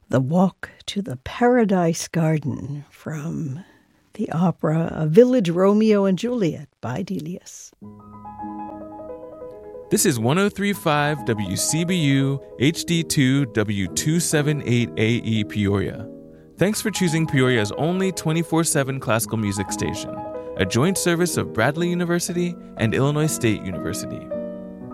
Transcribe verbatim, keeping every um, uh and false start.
The Walk to the Paradise Garden from the opera A Village Romeo and Juliet by Delius. This is one oh three point five W C B U H D two W two seventy-eight A E Peoria. Thanks for choosing Peoria's only twenty-four seven classical music station, a joint service of Bradley University and Illinois State University.